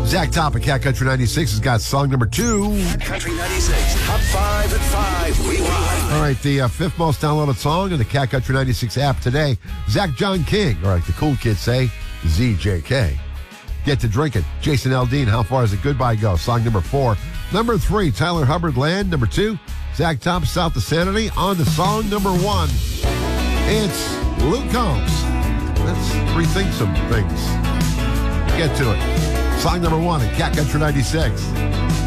Zach Top of Cat Country 96 has got song number 2. Cat Country 96, Top 5 at 5, Rewind. All right, the fifth most downloaded song in the Cat Country 96 app today, Zach John King, or like the cool kids say, ZJK. Get to Drinking, Jason Aldean, How Far Is It Goodbye Go, song number 4. Number 3, Tyler Hubbard, Land. Number 2, Zach Top, South of Sanity. On to song number 1. It's Luke Combs. Let's rethink some things. Get to it. Song number 1 in Cat Country 96.